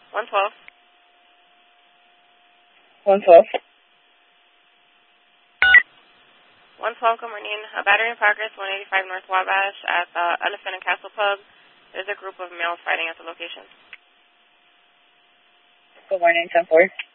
112. 112. 112, good morning. A battery in progress, 185 North Wabash at the Elephant and Castle Pub. There's a group of males fighting at the location. Good morning, 10-4.